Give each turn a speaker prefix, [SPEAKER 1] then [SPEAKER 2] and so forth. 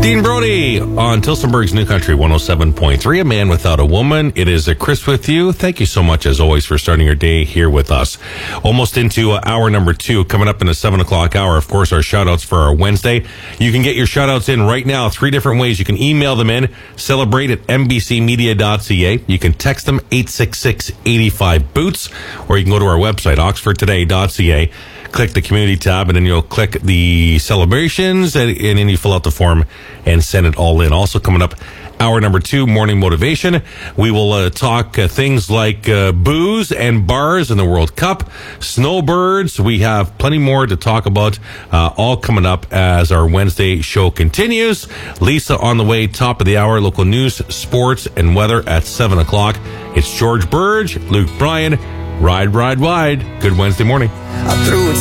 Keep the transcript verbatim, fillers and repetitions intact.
[SPEAKER 1] Dean Brody on Tilsonburg's New Country one oh seven point three, A Man Without a Woman. It is a Chris with you. Thank you so much, as always, for starting your day here with us. Almost into uh, hour number two, coming up in the seven o'clock hour. Of course, our shout-outs for our Wednesday. You can get your shout-outs in right now, three different ways. You can email them in, celebrate at m b c media dot c a. You can text them eight six six, eight five, boots, or you can go to our website, oxford today dot c a. Click the community tab, and then you'll click the celebrations, and, and then you fill out the form and send it all in. Also coming up, hour number two, morning motivation. We will uh, talk uh, things like uh, booze and bars in the World Cup, snowbirds. We have plenty more to talk about, uh, all coming up as our Wednesday show continues. Lisa on the way, top of the hour, local news, sports, and weather at seven o'clock. It's George Burge, Luke Bryan. Ride, ride, wide. Good Wednesday morning.
[SPEAKER 2] I threw it